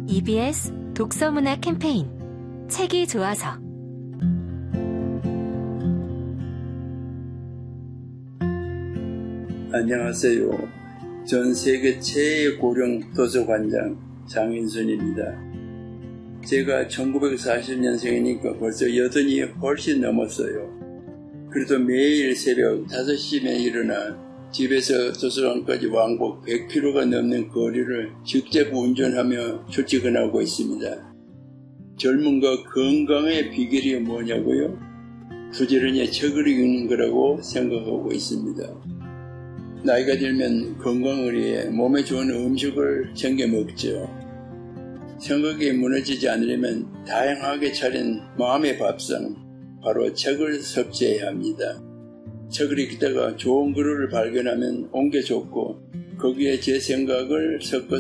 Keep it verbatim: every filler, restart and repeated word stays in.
이비에스 독서문화 캠페인 책이 좋아서. 안녕하세요. 전 세계 최애 고령 도서관장 장인순입니다. 제가 천구백사십 년생이니까 벌써 여든이 훨씬 넘었어요. 그래도 매일 새벽 다섯 시에 일어나 집에서 도서관까지 왕복 백 킬로미터가 넘는 거리를 직접 운전하며 출퇴근하고 있습니다. 젊음과 건강의 비결이 뭐냐고요? 부지런히 책을 읽는 거라고 생각하고 있습니다. 나이가 들면 건강을 위해 몸에 좋은 음식을 챙겨 먹죠. 생각이 무너지지 않으려면 다양하게 차린 마음의 밥상, 바로 책을 섭취해야 합니다. 책을 읽다가 좋은 글을 발견하면 옮겨 적고 거기에 제 생각을 섞어